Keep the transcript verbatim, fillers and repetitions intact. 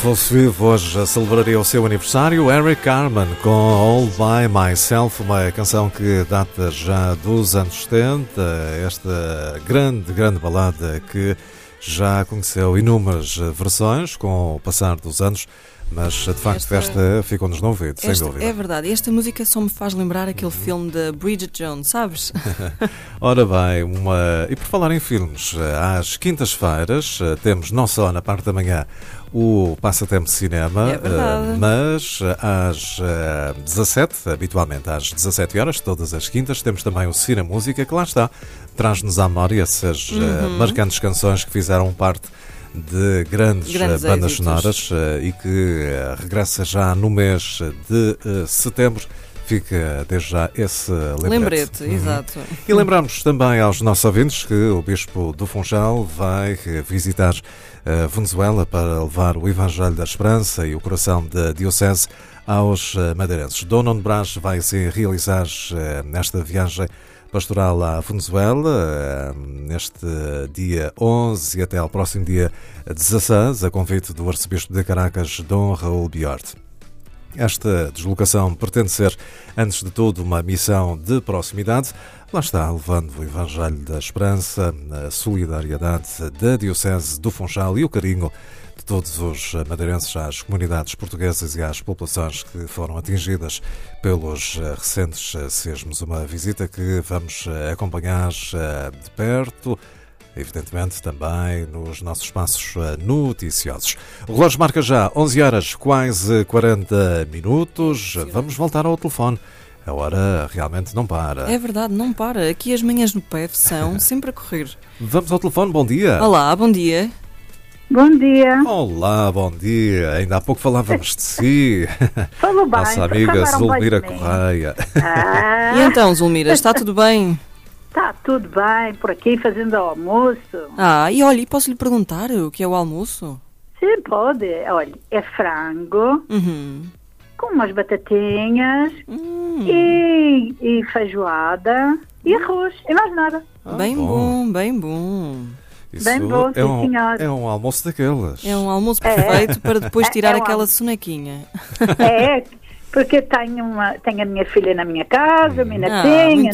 fosse vivo hoje celebraria o seu aniversário. Eric Carmen com All By Myself, uma canção que data já dos anos setenta, esta grande, grande balada que já conheceu inúmeras versões com o passar dos anos, mas de facto esta, esta ficou-nos no ouvido, sem dúvida. É verdade, esta música só me faz lembrar aquele filme da Bridget Jones, sabes? Ora bem, uma... e por falar em filmes, às quintas-feiras temos não só na parte da manhã o Passatempo Cinema, é verdade. mas às dezassete, habitualmente às dezassete horas, todas as quintas, temos também o Cine Música, que lá está, traz-nos à memória essas uhum. marcantes canções que fizeram parte de grandes, grandes bandas êxitos. sonoras e que regressa já no mês de setembro. Fica desde já esse lembrete. Lembrete, uhum. exato. E lembramos também aos nossos ouvintes que o Bispo do Funchal vai visitar a Venezuela para levar o Evangelho da Esperança e o coração da Diocese aos madeirenses. Dom Nuno Brás vai se realizar nesta viagem pastoral à Venezuela, neste dia onze e até ao próximo dia dezasseis, a convite do arcebispo de Caracas, Dom Raul Biorte. Esta deslocação pretende ser, antes de tudo, uma missão de proximidade. Lá está, levando o Evangelho da Esperança, a solidariedade da Diocese do Funchal e o carinho de todos os madeirenses às comunidades portuguesas e às populações que foram atingidas pelos recentes sismos. Uma visita que vamos acompanhar de perto, evidentemente também nos nossos espaços noticiosos. O relógio marca já onze horas, quase quarenta minutos. Vamos voltar ao telefone. A hora realmente não para. É verdade, não para. Aqui as manhãs no P E F são sempre a correr. Vamos ao telefone, bom dia. Olá, bom dia. Bom dia. Olá, bom dia. Ainda há pouco falávamos de si. Falou bem. Nossa amiga Zulmira Correia. Ah. E então, Zulmira, está tudo bem? Está tudo bem, por aqui fazendo almoço. Ah, e olha, posso lhe perguntar o que é o almoço? Sim, pode. Olha, é frango, uhum. com umas batatinhas hum. e, e feijoada e arroz, e mais nada. Ah, bem bom. bom, bem bom. Isso bem bom, é um, sim, senhor. É um almoço daqueles. É um almoço perfeito é. para depois tirar é, é um aquela almoço. sonequinha. É, porque tenho, uma, tenho a minha filha na minha casa, hum. a minha ah, netinha.